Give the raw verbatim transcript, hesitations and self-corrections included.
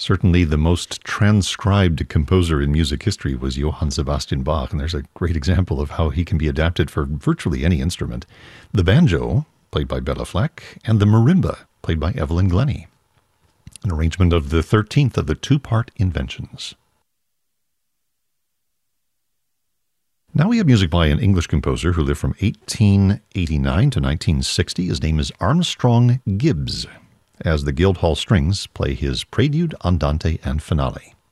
Certainly the most transcribed composer in music history was Johann Sebastian Bach, and there's a great example of how he can be adapted for virtually any instrument. The banjo, played by Bela Fleck, and the marimba, played by Evelyn Glennie. An arrangement of the thirteenth of the two-part Inventions. Now we have music by an English composer who lived from eighteen eighty-nine to nineteen sixty. His name is Armstrong Gibbs, as the Guildhall Strings play his Prelude, Andante, and Finale.